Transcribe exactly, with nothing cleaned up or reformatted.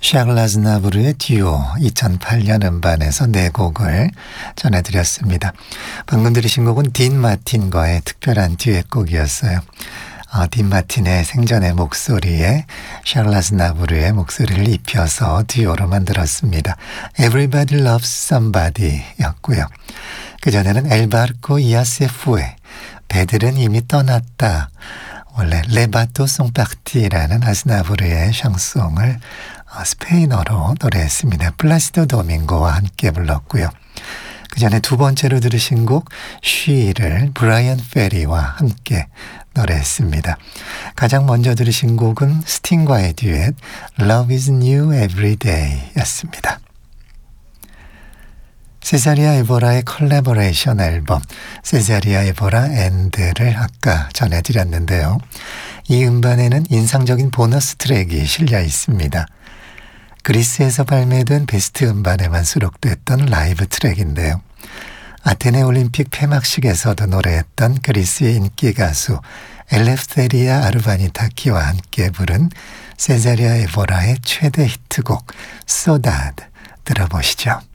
샤를 아즈나브르의 듀오 이천팔 년 음반에서 네 곡을 전해드렸습니다. 방금 들으신 곡은 딘 마틴과의 특별한 듀엣곡이었어요. 어, 딘 마틴의 생전의 목소리에 샤를 아즈나브르의 목소리를 입혀서 듀오로 만들었습니다. Everybody Loves Somebody 였고요. 그전에는 엘바르코 이아세푸에 배들은 이미 떠났다. 원래 레바토 송파티라는 아즈나브르의 샹송을 스페인어로 노래했습니다. 플라시도 도밍고와 함께 불렀고요. 그 전에 두 번째로 들으신 곡 쉬를 브라이언 페리와 함께 노래했습니다. 가장 먼저 들으신 곡은 스팅과의 듀엣 Love is New Every Day 였습니다. 세자리아 에보라의 컬래버레이션 앨범 세자리아 에보라 앤드를 아까 전해드렸는데요. 이 음반에는 인상적인 보너스 트랙이 실려 있습니다. 그리스에서 발매된 베스트 음반에만 수록됐던 라이브 트랙인데요. 아테네 올림픽 폐막식에서도 노래했던 그리스의 인기 가수 엘레프테리아 아르바니타키와 함께 부른 세자리아 에보라의 최대 히트곡 소다드 들어보시죠.